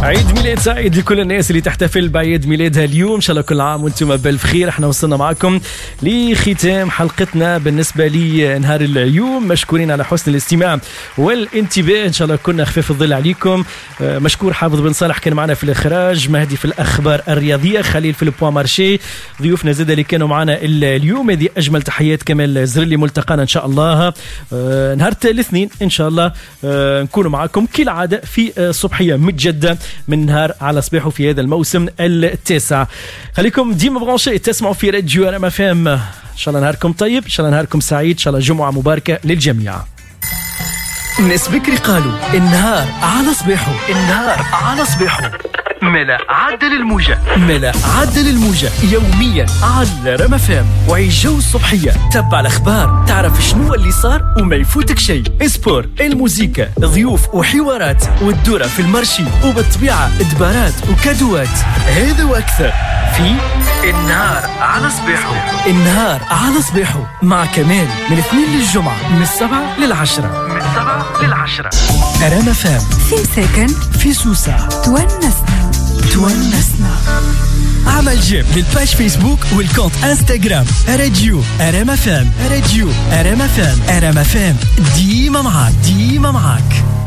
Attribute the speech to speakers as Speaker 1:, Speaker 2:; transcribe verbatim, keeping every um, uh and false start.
Speaker 1: عيد ميلاد سعيد لكل الناس اللي تحتفل بعيد ميلادها اليوم. ان شاء الله كل عام وانتم بالف خير. احنا وصلنا معكم لختام حلقتنا بالنسبه لي نهار اليوم. مشكورين على حسن الاستماع والانتباه. ان شاء الله كنا خفيف الظل عليكم. مشكور حافظ بن صالح كان معنا في الاخراج، مهدي في الاخبار الرياضيه، خليل في البوان مارشي، ضيوفنا زاد اللي كانوا معنا اليوم. هذه اجمل تحيات كمال زرلي. ملتقانا ان شاء الله نهار الاثنين ان شاء الله نكونوا معكم كالعاده في صبحيه متجدده من نهار على صباحه في هذا الموسم التاسع. خليكم ديما برونشي تسمعوا في راديو ار ام اف ام. ان شاء الله نهاركم طيب، ان شاء الله نهاركم سعيد، ان شاء الله جمعه مباركه للجميع. الناس بكري قالوا النهار على صباحه، النهار على صباحه ملا عدل الموجة، ملا عدل الموجة يوميا على رم اف ام. وعيش جو الصبحية، تبع الأخبار، تعرف شنو اللي صار وما يفوتك شيء. سبور، الموسيقى، ضيوف وحوارات، والدورة في المرشي، وبالطبيعة دبارات وكادوات. هذا وأكثر في النهار على صباحه. النهار على صباحه مع كمال من الاثنين للجمعة من السبعة للعشرة، من السبعة للعشرة. رم اف ام
Speaker 2: في سكن
Speaker 1: في سوسة.
Speaker 2: تونسنا
Speaker 1: تونسنا. عمل جيم للباج فيسبوك والكونت انستغرام راديو ار ام اف ام. راديو ار ام اف ام. ار ام اف ام ديما معاك، ديما معاك.